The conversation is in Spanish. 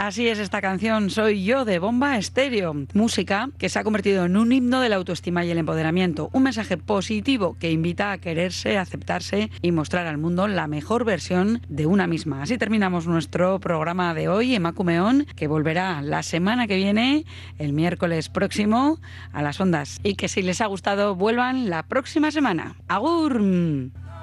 Así es esta canción, Soy yo, de Bomba Estéreo. Música que se ha convertido en un himno de la autoestima y el empoderamiento. Un mensaje positivo que invita a quererse, aceptarse y mostrar al mundo la mejor versión de una misma. Así terminamos nuestro programa de hoy, Emakumeon, que volverá la semana que viene, el miércoles próximo, a las ondas. Y que si les ha gustado, vuelvan la próxima semana. ¡Agur!